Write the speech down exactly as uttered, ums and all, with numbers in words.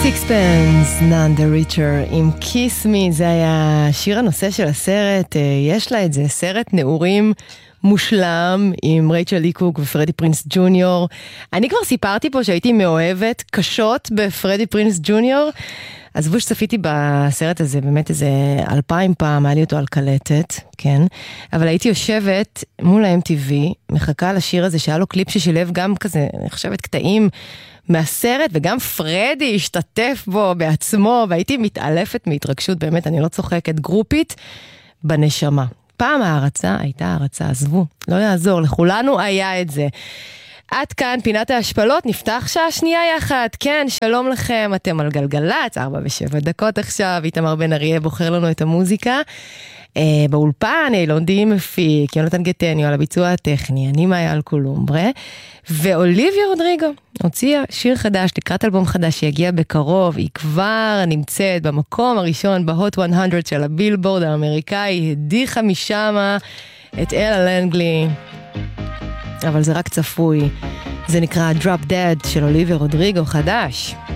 Sixpence, None the Richer עם Kiss Me, זה היה שיר הנושא של הסרט, יש לה את זה, סרט נעורים מושלם עם רייצ'ל לי קוק ופרדי פרינס ג'וניור. אני כבר סיפרתי פה שהייתי מאוהבת קשות בפרדי פרינס ג'וניור, עזבו שצפיתי בסרט הזה באמת איזה אלפיים פעם, היה לי אותו על קלטת, כן, אבל הייתי יושבת מול ה-אם טי וי, מחכה לשיר הזה שהיה לו קליפ ששילב גם כזה, אני חושבת קטעים מהסרט, וגם פרדי השתתף בו בעצמו, והייתי מתעלפת מהתרגשות, באמת, אני לא צוחקת, גרופית בנשמה. פעם ההרצה הייתה הרצה, עזבו, לא יעזור, לכולנו היה את זה. עד כאן פינת ההשפלות, נפתח שעה שנייה יחד, כן, שלום לכם, אתם על גלגלץ, ארבע ושבע דקות עכשיו, איתמר בן אריה בוחר לנו את המוזיקה, אה, באולפן, אילון די מפיק, יונתן גטניו על הביצוע הטכני, אני מאיה על קולומברה, ואוליביה רודריגו הוציאה שיר חדש, לקראת אלבום חדש שיגיע בקרוב, היא כבר נמצאת במקום הראשון בהוט מאה של הבילבורד האמריקאי, הדיחה משמה את אלה לנגלי, אבל זה רק צפוי, זה נקרא Drop Dead של אוליביה רודריגו חדש.